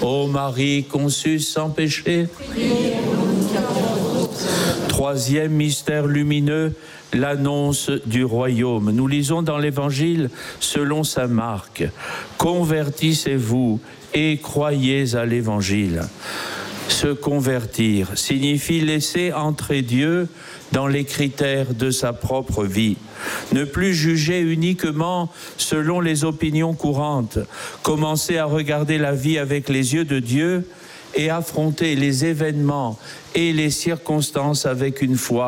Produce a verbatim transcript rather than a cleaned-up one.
Ô Marie conçue sans péché. Troisième mystère lumineux, l'annonce du royaume. Nous lisons dans l'Évangile selon saint Marc. Convertissez-vous et croyez à l'Évangile. Se convertir signifie laisser entrer Dieu dans les critères de sa propre vie. Ne plus juger uniquement selon les opinions courantes. Commencer à regarder la vie avec les yeux de Dieu et affronter les événements et les circonstances avec une foi